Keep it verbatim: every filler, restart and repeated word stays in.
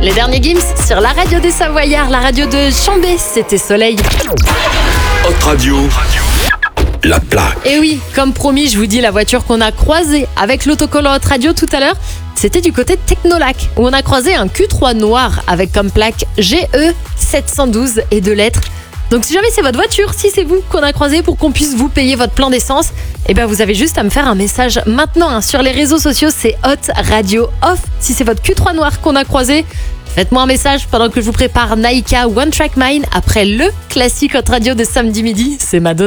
Les derniers Gims sur la radio des Savoyards, la radio de Chambé, c'était Soleil. Hot Radio, la plaque. Et oui, comme promis, je vous dis la voiture qu'on a croisée avec l'autocollant Hot Radio tout à l'heure, c'était du côté de Technolac, où on a croisé un Q trois noir avec comme plaque G E sept cent douze et deux lettres. Donc si jamais c'est votre voiture, si c'est vous qu'on a croisé pour qu'on puisse vous payer votre plein d'essence, eh ben vous avez juste à me faire un message maintenant hein, sur les réseaux sociaux, c'est Hot Radio Off. Si c'est votre Q trois noir qu'on a croisé, faites-moi un message pendant que je vous prépare Naïka One Track Mind après le classique Hot Radio de samedi midi, c'est Madonna.